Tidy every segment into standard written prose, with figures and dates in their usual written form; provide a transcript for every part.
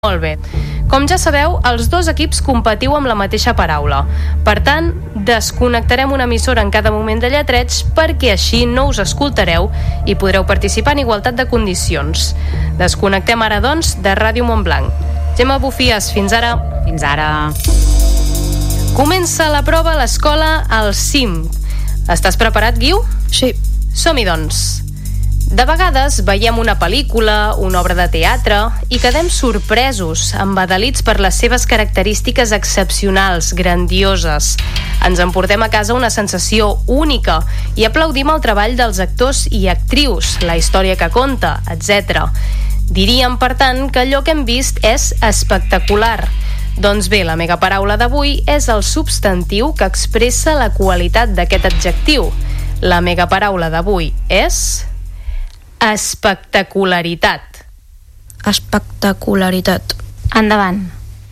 Molt bé. Com ja sabeu, els dos equips competiu amb la mateixa paraula. Per tant, desconnectarem una emissora en cada moment de lletreig perquè així no us escoltareu i podreu participar en igualtat de condicions. Desconnectem ara, doncs, de Ràdio Montblanc. Gemma Bufies, fins ara. Fins ara. Comença la prova a l'escola al CIM. Estàs preparat, Guiu? Sí. Som-hi, doncs. De vegades veiem una pel·lícula, una obra de teatre i quedem sorpresos, embadalits per les seves característiques excepcionals, grandioses. Ens emportem a casa una sensació única i aplaudim el treball dels actors i actrius, la història que conta, etc. Diríem, per tant, que allò que hem vist és espectacular. Doncs bé, la megaparaula d'avui és el substantiu que expressa la qualitat d'aquest adjectiu. La megaparaula d'avui és espectacularitat. Espectacularitat. Endavant.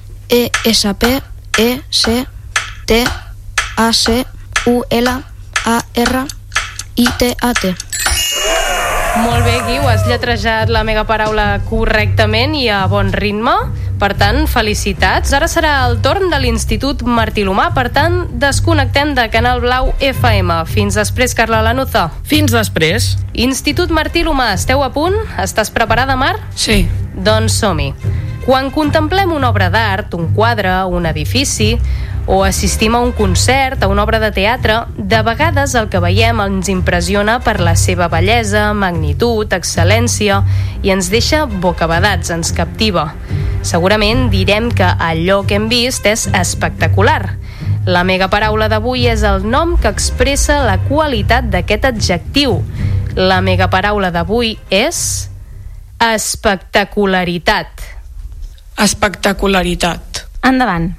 E-S-P-E-C-T-A-C-U-L-A-R-I-T-A-T. Molt bé, Guiu, has lletrejar la megaparaula correctament i a bon ritme. Per tant, felicitats. Ara serà el torn de l'Institut Martí l'Humà. Per tant, desconnectem de Canal Blau FM. Fins després, Carla Lanuza. Fins després. Institut Martí l'Humà, esteu a punt? Estàs preparada, Mar? Sí. Doncs som-hi. Quan contemplem una obra d'art, un quadre, un edifici, o assistim a un concert, a una obra de teatre, de vegades el que veiem ens impressiona per la seva bellesa, magnitud, excel·lència i ens deixa bocabadats, ens captiva. Segurament direm que allò que hem vist és espectacular. La megaparaula d'avui és el nom que expressa la qualitat d'aquest adjectiu. La megaparaula d'avui és espectacularitat. Espectacularitat. Endavant.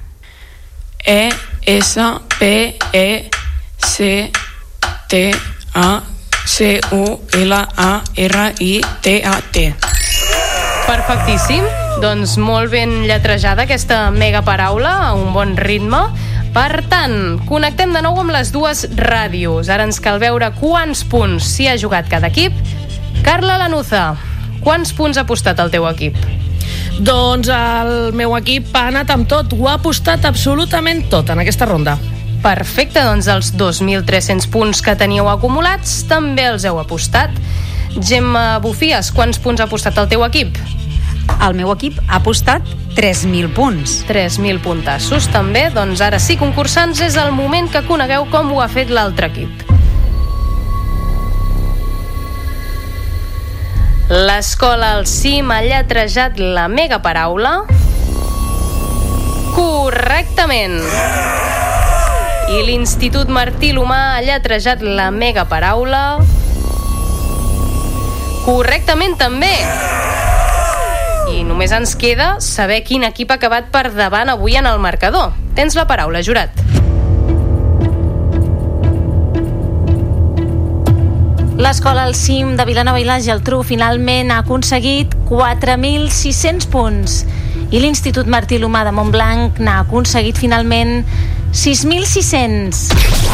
E-S-P-E-C-T-A-C-U-L-A-R-I-T-A-T. Perfectíssim. Doncs molt ben lletrejada aquesta megaparaula, a un bon ritme. Per tant, connectem de nou amb les dues ràdios. Ara ens cal veure quants punts s'hi ha jugat cada equip. Carla Lanuza, quants punts ha apostat el teu equip? Doncs el meu equip ha anat amb tot, ho ha apostat absolutament tot en aquesta ronda. Perfecte, doncs els 2.300 punts que teníeu acumulats també els heu apostat. Gemma Bufies, quants punts ha apostat el teu equip? El meu equip ha apostat 3.000 punts. 3.000 puntassos també. Doncs ara sí, concursants, és el moment que conegueu com ho ha fet l'altre equip. L'escola al CIM ha lletrejat la megaparaula correctament. I l'Institut Martí l'Humà ha lletrejat la megaparaula correctament també. I només ens queda saber quin equip ha acabat per davant avui en el marcador. Tens la paraula, jurat. L'escola al CIM de Vilanova i la Geltrú finalment ha aconseguit 4.600 punts i l'Institut Martí l'Humà de Montblanc n'ha aconseguit finalment 6.600.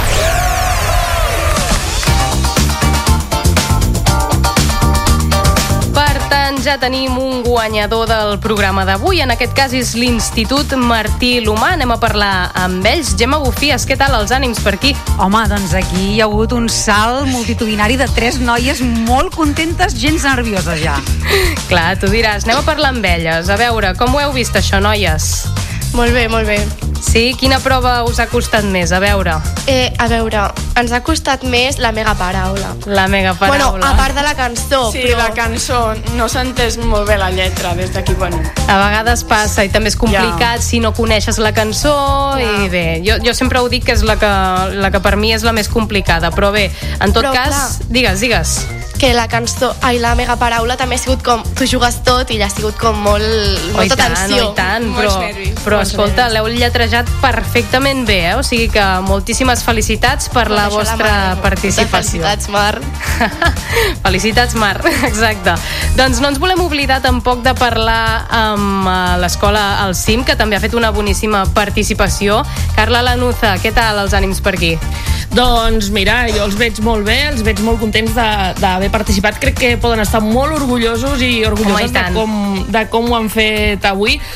Ja tenim un guanyador del programa d'avui. En aquest cas és l'Institut Martí l'Humà. Anem a parlar amb ells. Gemma Bufies, què tal els ànims per aquí? Home, doncs aquí hi ha hagut un salt multitudinari de 3 noies molt contentes, gens nervioses ja. Clar, tu diràs, anem a parlar amb elles. A veure, com ho heu vist això, noies? Molt bé, molt bé. Sí? Quina prova us ha costat més? A veure. A veure, ens ha costat més la megaparaula. La megaparaula. Bueno, a part de la cançó. Sí, però la cançó, no s'ha entès molt bé la lletra des d'aquí, bueno. A vegades passa i també és complicat si no coneixes la cançó. Clar. I bé, jo sempre ho dic que és la que per mi és la més complicada, però bé, en tot cas, clar, digues. Que la cançó, la megaparaula també ha sigut com, tu jugues tot i ja ha sigut com molta tensió. I tant, Molts nervis. però escolta, l'heu lletrejat perfectament bé, O sigui que moltíssimes felicitats per la vostra participació. Felicitats, Mar. Felicitats, Mar, exacte. Doncs no ens volem oblidar tampoc de parlar amb l'escola al CIM, que també ha fet una boníssima participació. Carla Lanuza, què tal els ànims per aquí? Doncs mira, jo els veig molt bé, els veig molt contents d'haver haver participat. Crec que poden estar molt orgullosos i orgulloses de com ho han fet avui.